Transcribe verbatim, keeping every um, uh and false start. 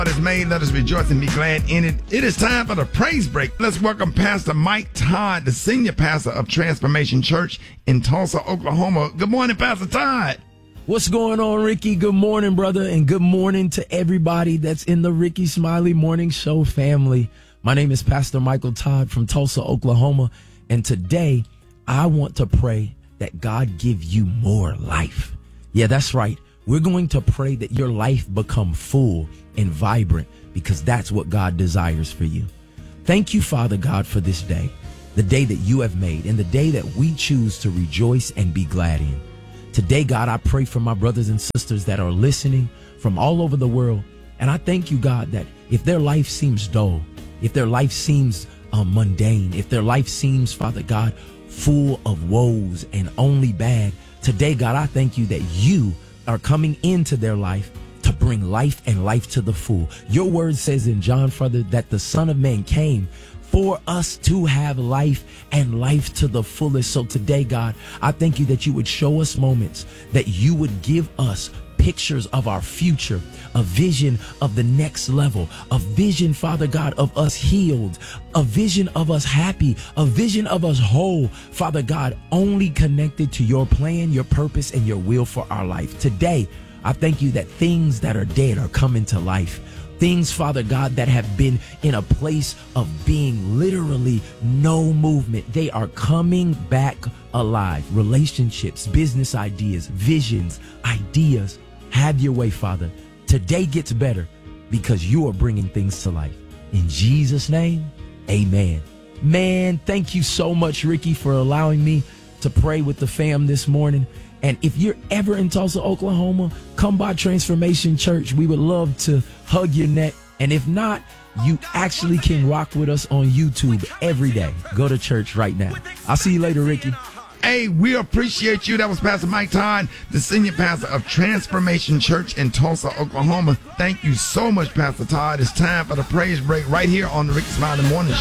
Is made, let us rejoice and be glad in it. It is time for the praise break. Let's welcome Pastor Mike Todd, the senior pastor of Transformation Church in Tulsa, Oklahoma. Good morning, Pastor Todd. What's going on, Ricky? Good morning, brother, and good morning to everybody that's in the Ricky Smiley Morning Show family. My name is Pastor Michael Todd from Tulsa, Oklahoma, and today I want to pray that God give you more life. Yeah, that's right. We're going to pray that your life become full and vibrant because that's what God desires for you. Thank you, Father God, for this day, the day that you have made and the day that we choose to rejoice and be glad in. Today, God, I pray for my brothers and sisters that are listening from all over the world. And I thank you, God, that if their life seems dull, if their life seems uh, mundane, if their life seems, Father God, full of woes and only bad, today, God, I thank you that you are coming into their life to bring life and life to the full. Your word says in John, Father, that the Son of Man came for us to have life and life to the fullest. So today, God, I thank you that you would show us moments, that you would give us pictures of our future, a vision of the next level, a vision, Father God, of us healed, a vision of us happy, a vision of us whole, Father God, only connected to your plan, your purpose, and your will for our life. Today, I thank you that things that are dead are coming to life. Things, Father God, that have been in a place of being literally no movement, they are coming back alive. Relationships, business ideas, visions, ideas. Have your way, Father. Today gets better because you are bringing things to life. In Jesus' name, amen. Man, thank you so much, Ricky, for allowing me to pray with the fam this morning. And if you're ever in Tulsa, Oklahoma, come by Transformation Church. We would love to hug your neck. And if not, you actually can rock with us on YouTube every day. Go to church right now. I'll see you later, Ricky. Hey, we appreciate you. That was Pastor Mike Todd, the senior pastor of Transformation Church in Tulsa, Oklahoma. Thank you so much, Pastor Todd. It's time for the praise break right here on the Ricky Smiley Morning Show.